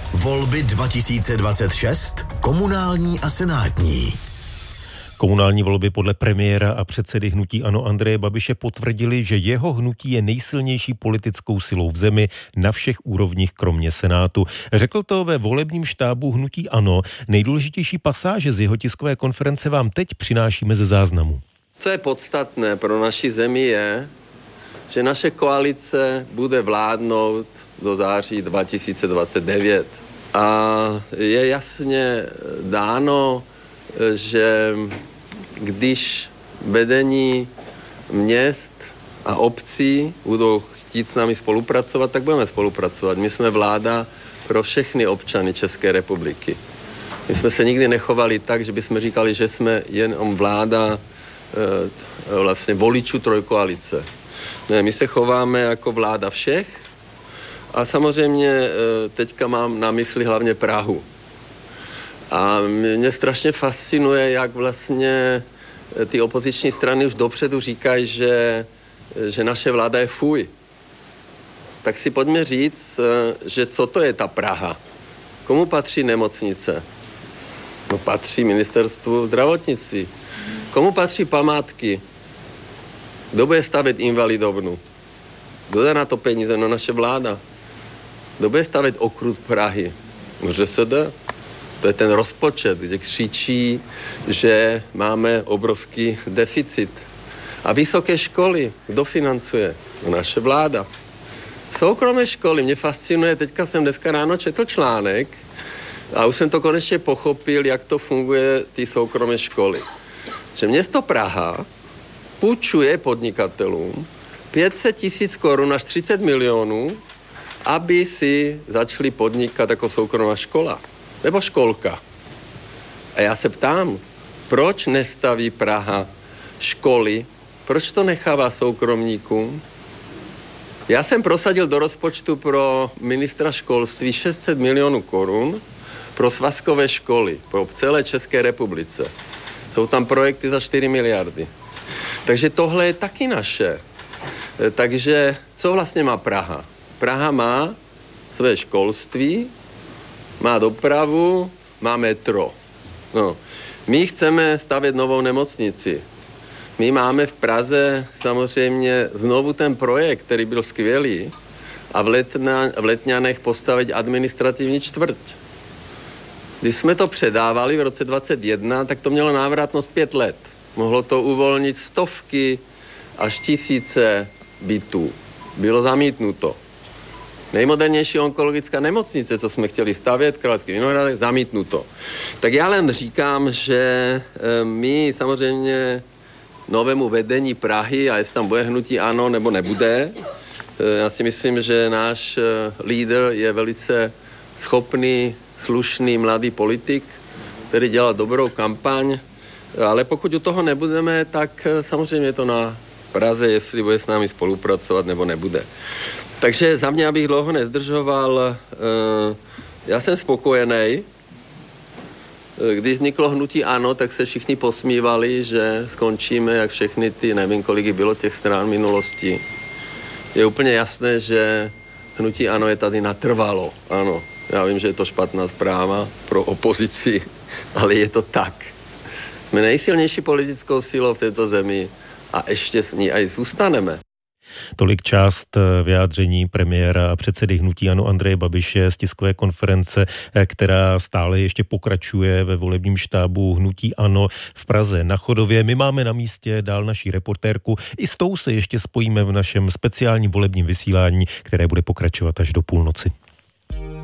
Volby 2026, komunální a senátní. Komunální volby podle premiéra a předsedy hnutí ANO Andreje Babiše potvrdili, že jeho hnutí je nejsilnější politickou silou v zemi na všech úrovních kromě Senátu. Řekl to ve volebním štábu hnutí ANO. Nejdůležitější pasáže z jeho tiskové konference vám teď přinášíme ze záznamu. Co je podstatné pro naši zemi je, že naše koalice bude vládnout do září 2029. A je jasně dáno, že když vedení měst a obcí budou chtít s námi spolupracovat, tak budeme spolupracovat. My jsme vláda pro všechny občany České republiky. My jsme se nikdy nechovali tak, že bychom říkali, že jsme jenom vláda vlastně voličů trojkoalice. Ne, my se chováme jako vláda všech a samozřejmě teďka mám na mysli hlavně Prahu. A mě strašně fascinuje, jak vlastně ty opoziční strany už dopředu říkají, že naše vláda je fuj. Tak si pojďme říct, že co to je ta Praha? Komu patří nemocnice? No patří ministerstvu zdravotnictví. Komu patří památky? Kdo bude stavět invalidovnu? Kdo dá na to peníze? No naše vláda. Kdo bude stavět okruh Prahy? No ŘSD. To je ten rozpočet, kde křičí, že máme obrovský deficit. A vysoké školy, kdo financuje? No naše vláda. Soukromé školy, mě fascinuje, teďka jsem dneska ráno četl článek a už jsem to konečně pochopil, jak to funguje, ty soukromé školy. Že město Praha půjčuje podnikatelům 500 000 korun až 30 milionů, aby si začali podnikat jako soukromá škola. Nebo školka. A já se ptám, proč nestaví Praha školy? Proč to nechává soukromníkům? Já jsem prosadil do rozpočtu pro ministra školství 600 milionů korun pro svazkové školy po celé České republice. Jsou tam projekty za 4 miliardy. Takže tohle je taky naše. Takže co vlastně má Praha? Praha má své školství, má dopravu, má metro. No. My chceme stavět novou nemocnici. My máme v Praze samozřejmě znovu ten projekt, který byl skvělý, a v Letňanech postavit administrativní čtvrť. Když jsme to předávali v roce 2021, tak to mělo návratnost 5 let. Mohlo to uvolnit stovky až tisíce bytů. Bylo zamítnuto. Nejmodernější onkologická nemocnice, co jsme chtěli stavět, Královský Vinohrad, zamítnuto. Tak já jen říkám, že my samozřejmě novému vedení Prahy, a jestli tam bude hnutí ANO nebo nebude, já si myslím, že náš lídr je velice schopný, slušný, mladý politik, který dělá dobrou kampaň, ale pokud u toho nebudeme, tak samozřejmě je to na Praze, jestli bude s námi spolupracovat nebo nebude. Takže za mě, abych dlouho nezdržoval, já jsem spokojený. Když vzniklo hnutí ANO, tak se všichni posmívali, že skončíme, jak všechny ty, nevím, kolik bylo těch stran minulosti. Je úplně jasné, že hnutí ANO je tady natrvalo. Ano, já vím, že je to špatná zpráva pro opozici, ale je to tak. Jsme nejsilnější politickou silou v této zemi a ještě s ní aj zůstaneme. Tolik část vyjádření premiéra a předsedy hnutí ANO Andreje Babiše z tiskové konference, která stále ještě pokračuje ve volebním štábu hnutí ANO v Praze na Chodově. My máme na místě dál naší reportérku. I s tou se ještě spojíme v našem speciálním volebním vysílání, které bude pokračovat až do půlnoci.